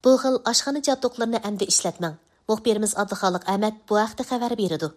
Bu xil oshxona jaddoqlarini endi ishlatmang. Muxbirimiz Abduxoliq Ahmad bu haqda xabar berdi.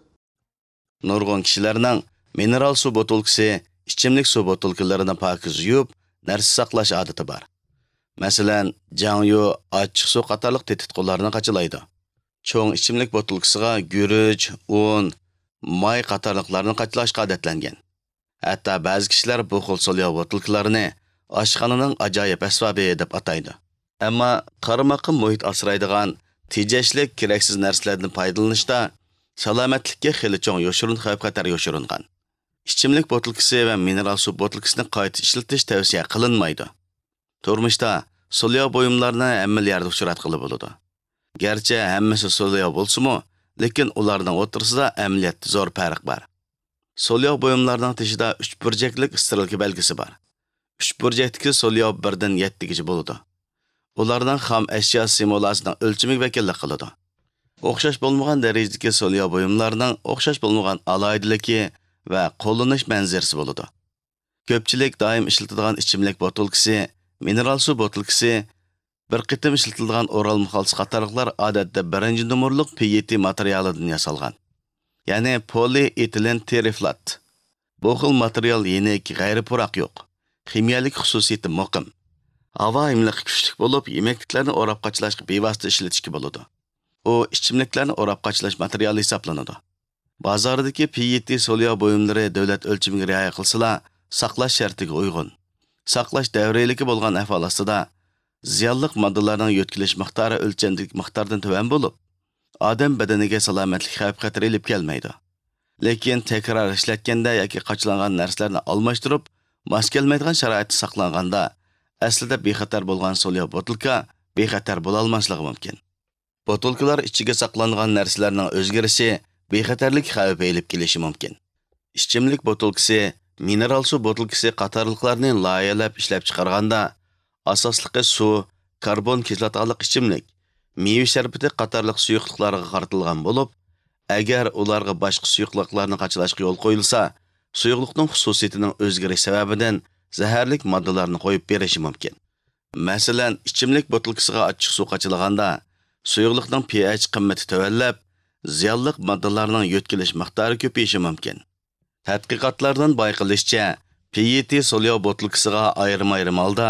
Nurg'un kishilarning mineral suv botilkasi, ichimlik suv botilkalarini pokiz yuvib, narsa saqlash odati bor. Masalan, jangyu, achchiq suv qatorliq tetitqularni qachilaydi. Cho'ng ichimlik botilkasiga guruch, un, may qatorliqlarni qachilashga odatlangan. Hatto ba'zi kishilar bu xil so'lya botilkalarini oshxonaning ajoyib asbobi deb ataydi. Ammo qarmoqqa muhit asraydigan, tejashlik keraksiz narsalardan foydalanishda salomatlikka xili cho'ng yoshirin xavf-xatar yoshiringan. Ichimlik botilkasi va mineral suv botilkasini qayta ishlatish tavsiya qilinmaydi. Turmushda so'lya buyumlarni hamma yerda uchratqili bo'ladi. Garchi hammasi so'lya bo'lsa-mu, lekin ularning o'rtasida amaliyotda zo'r farq bor. So'lya buyumlarning teshida 3 burjaklik istiralki belgisi bor. 3 burjakdagi so'lya 1 dan 7 gacha bo'ladi. Ularning xam ashyo simulasining o'lchamiga vakillik qiladi. O'xshash bo'lmagan darajadagi so'lya buyumlarning o'xshash bo'lmagan aloydiligi va qo'llanish manzarasi bo'ladi. Ko'pchilik doim ishlatadigan ichimlik botilkasi, mineral suv botilkasi, bir qitim ishlatilgan o'ralma xalsa qatorliqlar odatda 1-numurliq PET materialidan yasalgan. Ya'ni polietilen teriflat. Bu xil material yenik, g'ayri puraq yo'q. Kimyalik xususiyati muqim. Havo imliqi kuchli bo'lib, yemekliklarni o'rab qachlashga bevosita ishlatishga bo'ladi. U ichimliklarni o'rab qachlash materiali hisoblanadi. Bozordagi PET so'lya buyumlari davlat o'lchamiga rioya qilsalar, saqlash shartiga uyg'un. Saqlash davriyligi bo'lgan ahvol ostida ziyonli moddalarning yo'tkilish miqdori o'lchamdagi miqdordan tuvan bo'lib, odam badaniga salomatlik xavf-xatari olib kelmaydi. Lekin takror ishlatganda yoki qochlangan narsalarni almashtirib, mos kelmaydigan sharoitda saqlanganda, aslida bexatar bo'lgan so'lya botilka bexatar bo'la olmasligi mumkin. Botilkalar ichiga saqlangan narsalarning o'zgarishi bexatarlik xavfi olib kelishi mumkin. Ichimlik botilkasi, mineral suv botilkasi qatorliqlarni loyihалab ishlab chiqarganda asosligi suv, karbon kislotaliq ichimlik, meva sharbati qatorliq suyuqliklarga qaratilgan bo'lib, agar ularga boshqa suyuqliklarni qachlashga yo'l qo'yilsa, suyuqlikning xususiyatining o'zgarishi sababidan zaharlik moddalarni qo'yib berishi mumkin. Masalan, ichimlik botilkasiga achchiq suv qachilganda, suyuqlikning pH qimmati tövallab, ziyonli moddalarning yo'tkilish miqdori ko'payishi mumkin. Tadqiqotlardan bayqilishicha, PET so'lya botilkasiga ayrim holda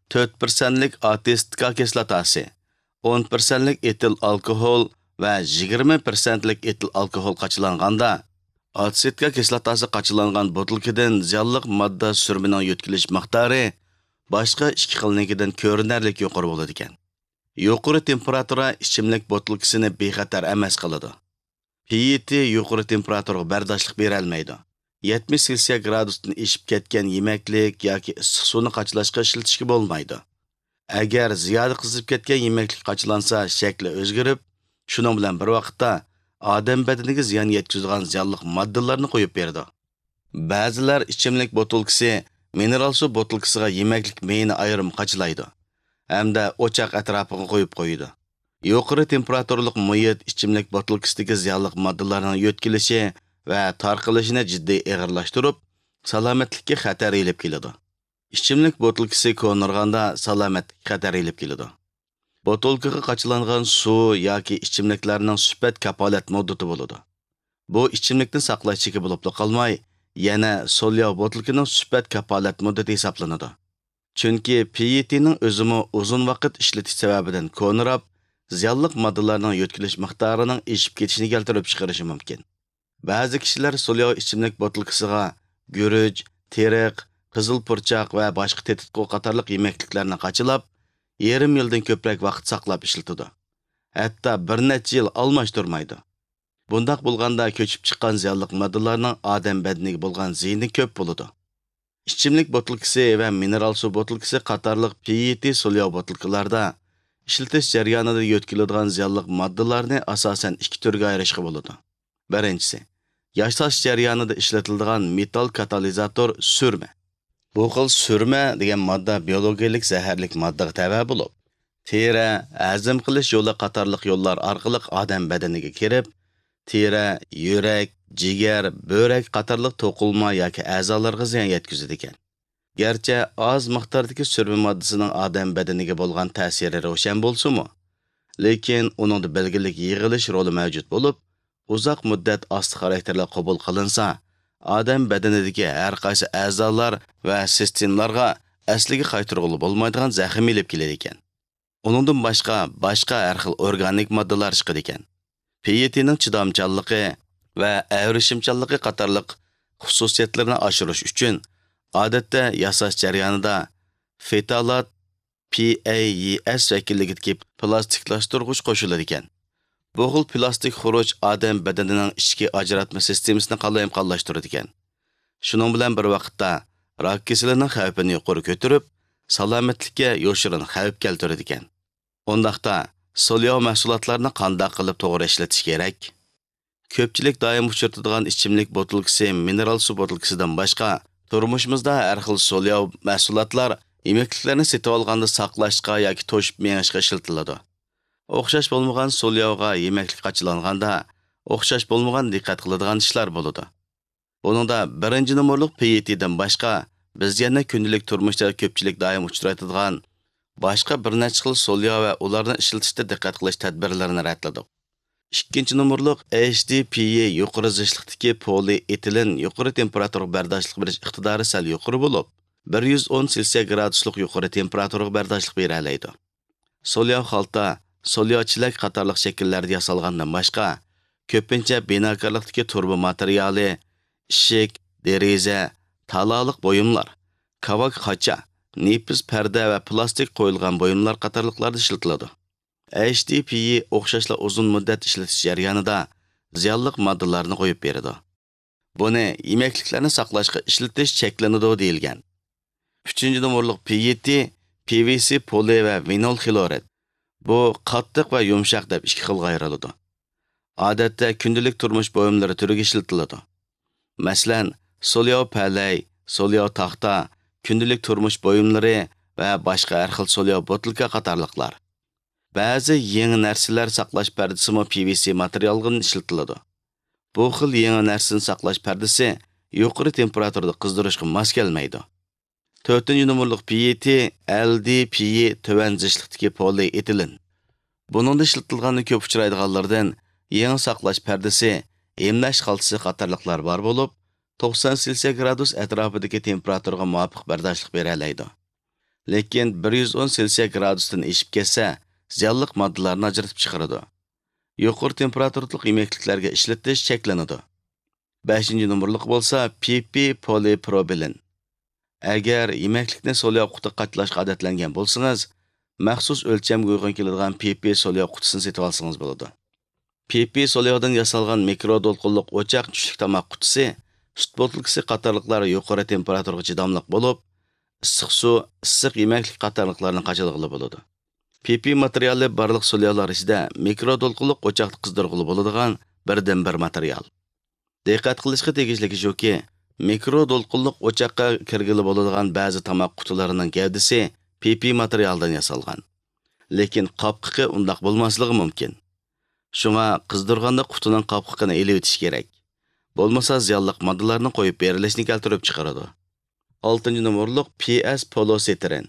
4%lik atistika kislotasi, 10%lik etil alkohol va 20%lik etil alkohol qachilanganda, atistka kislotasi qachilangan botilkadan ziyonli modda surmining yo'tkilish miqdori boshqa ikki xilnikidan ko'rinarli yuqori bo'ladi ekan. Yuqori temperatura ichimlik botilkasini bexatar emas qiladi. PET yuqori temperaturga bardoshlik bera olmaydi. 70 Selsiya gradusdan eshib ketgan yemeklik yoki issiq suvni qachlashga ishlatishga bo'lmaydi. Agar ziyoda qizib ketgan yemeklik qachlansa, shakli o'zgarib, shuning bilan bir vaqtda odam badaniga ziyon yetkazadigan ziyonli moddalarni qo'yib berdi. Ba'zilar ichimlik botilkasi, mineral suv botilkasiga yemeklik meyini ayrim qachlaydi. Hamda o'choq atrofiga qo'yib qo'ydi. Yuqori temperaturalik muhit ichimlik botilkasidagi ziyonli moddalarning yo'tkilishi va tarqalishini jiddiy og'irlashtirib, salomatlikka xatar elib keladi. Ichimlik botilkasi ko'nirganda salomatlik xatar elib keladi. Botilkaga qachilangan suv yoki ichimliklarning sifat kapolat muddati bo'ladi. Bu ichimlikni saqlashga bo'lib qolmay, yana so'lya botilkaning sifat kapolat muddati hisoblanadi. Chunki PETning o'zimi uzun vaqt ishlatish sababidan ko'nirab, ziyonli moddalarning yo'tkilish miqdorining eshib ketishini keltirib chiqarishi mumkin. Ba'zi kishilar so'lya ichimlik botilkasiga guruch, teriq, qizil purchoq va boshqa tetitqo qatorliq yemekliklarni qachilab, yarim yildan ko'proq vaqt saqlab ishlatadi. Hatto bir necha yil almashtirmaydi. Bundaq bo'lganda ko'chib chiqqan ziyonli moddalarning odam badaniga bo'lgan ziyni ko'p bo'ladi. Ichimlik botilkasi va mineral suv botilkasi qatorliq PET so'lya botilkalarda ishlatish jarayonida yo'tkiladigan ziyonli moddalarni asosan ikki turga ayirishga bo'ladi. Birinchisi, yashash jarayonida ishlatiladigan metal katalizator surma. Bu xil surma degan modda biologik zaharlik moddaga tava bo'lib, teri, hazm qilish yo'li qatorliq yo'llar orqali odam badaniga kirib, teri, yurak, jigar, böğrek qatorliq to'qilma yoki a'zolarga ziyon yetkazadi ekan. Garchi oz miqdordagi surma moddasining odam badaniga bo'lgan ta'siri ro'shan bo'lsa-mu, Lekin uningda belgilik yig'ilish roli mavjud bo'lib, uzoq muddat asti xarakterlar qabul qilinsa, odam badanidagi har qaysi a'zolar va sistemlarga asliga qaytarg'ili bo'lmaydigan zaxm elib keladi ekan. Uningdan boshqa har xil organik moddalar chiqadi ekan. PETning chidamchanligi va avrishimchanligi qatorliq xususiyatlarini oshirish uchun odatda yasash jarayonida fetalat PAES vakilligidagi plastiklashtirg'ich qo'shiladi ekan. Bu xil plastik xuruj odam badanining ichki ajratma sistemasini qalayimqonlashtiradi ekan. Shuning bilan bir vaqtda rak kasalining xavfini yuqori ko'tarib, salomatlikka yoshirin xavf keltiradi ekan. Ondaqda so'lyav mahsulotlarni qanday qilib to'g'ri ishlatish kerak? Ko'pchilik doim uchratadigan ichimlik botilkasi, mineral suv botilkasidan boshqa turmushimizda har xil so'lyav mahsulotlar yemekliklarni setib olganda saqlashga yoki to'shib mengishga ishlatiladi. O'xshash bo'lmagan so'lyavga yemeklik qachilanganda o'xshash bo'lmagan diqqat qiladigan ishlar bo'ladi. Buningda birinchi nomorliq PETdan boshqa biz yana kundalik turmushda ko'pchilik doim uchraydigan boshqa bir necha xil so'lyav va ularni ishlatishda diqqat qilish tadbirlarini ratladik. Ikkinchi nomorliq HDPE yuqori zishliqdagi polietilin yuqori temperatura bardoshlik berish iqtidori sal yuqori bo'lib, 110 Selsiya graduslik yuqori temperaturaga bardoshlik bera oladi. So'lyav xalta, so'lyav chilak qatorliq shakllarda yasalgandan boshqa, ko'pincha binokorlikdagi turba materiali, ishik, deraza, talaliq bo'yimlar, kavak xocha, nefis parda va plastik qo'yilgan bo'yimlar qatorliqlarda ishlatiladi. HDPE o'xshashla uzun muddat ishlatish jarayonida ziyonli moddalarni qo'yib beradi. Buni yemekliklarni saqlashga ishlatish cheklanadi deyilgan. 3-nomorliq PET, PVC poli va vinol xlorid. Bu qattiq va yumshoq deb ikki xilga ayriladi. Odatda kundalik turmush buyumlari turiga ishlatiladi. Masalan, so'lyav palay, so'lyav taxta, kundalik turmush buyumlari va boshqa har xil so'lyav botilka qatorliqlar. Ba'zi yangi narsalar saqlash pardasimi PVC materialdan ishlatiladi. Bu xil yangi narsani saqlash pardasi yuqori temperaturada qizdirishga mos kelmaydi. 4-nomorliq PET, LDPE tuvan zishliqdagi polietilin. Buningda ishlatilgani ko'p uchraydiganlardan yangi saqlash pardasi, emlash xaltasi qatorliqlar bor bo'lib, 90 Selsiya gradus atrofidagi temperaturaga muvofiq bardoshlik bera oladi. Lekin 110 Selsiya gradusdan eshib ketsa, ziyonli moddalarni ajratib chiqaradi. Yuqori temperaturalik yemekliklarga ishlatish cheklanadi. 5-nomorliq bo'lsa PP polipropilin. Agar yemeklikni so'lyav quti qatlashga odatlangan bo'lsangiz, maxsus o'lchamga uyg'un keladigan PP so'lyav qutisini setib olsangiz bo'ladi. PP so'lyavdan yasalgan mikrodolqinliq o'choq tushlik tomoq qutisi, sut botilkasi qatorliqlari yuqori temperaturaga chidamli bo'lib, issiq suv, issiq yemeklik qatorliqlarini qachilig'ili bo'ladi. PP materiali barliq so'lyavlar ichida mikrodolqinliq o'choqda qizdirg'ili bo'ladigan birdan-bir material. Diqqat qilishga tegishligi shuki, mikrodolqinliq o'choqqa kirgili bo'ladigan ba'zi tomoq qutilarining gavdasi PP materialdan yasalgan. Lekin qopqiqi undaq bo'lmasligi mumkin. Shunga qizdirganda qutining qopqiqini elib o'tish kerak. Bo'lmasa ziyonli moddalarni qo'yib berilishni keltirib chiqaradi. 6-nomorliq PS polosetirin.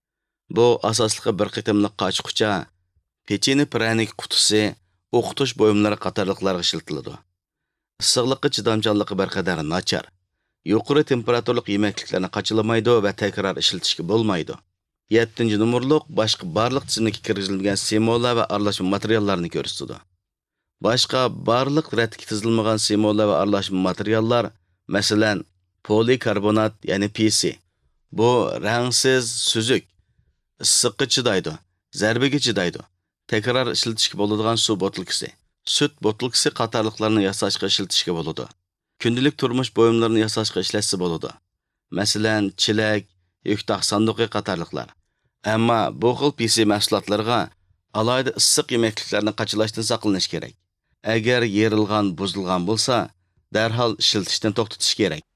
Bu asosliqi bir qitimliq qochqucha, pecheni pranik qutisi, o'qitish buyumlari qatorliqlarga ishlatiladi. Issiqlikqa chidamchanligi bir qadar nachar. Yuqori temperaturalik yemekliklarni qachilamaydi va takror ishlatishga bo'lmaydi. 7-nomorliq boshqa barliq tizimga kirgizilgan simollar va aralashma materiallarni ko'rsatadi. Boshqa barliq ratga tizilmagan simollar va aralashma materiallar, masalan, polikarbonat, ya'ni PC. Bu rangsiz, suzuk, issiqqa chidaydi, zarbaga chidaydi. Takror ishlatishga bo'ladigan suv botilkasi, sut botilkasi qatorliqlarni yasashga ishlatishga bo'ladi. Kundalik turmush buyumlarini yasashga ishlatsa bo'ladi. Masalan, chilak, yuktoq sanduqi qatorliqlar. Ammo bu xil PC mahsulotlarga alohida issiq yemekliklarni qachilashdan saqlanish kerak. Agar yerilgan, buzilgan bo'lsa, darhol ishlatishdan to'xtatish kerak.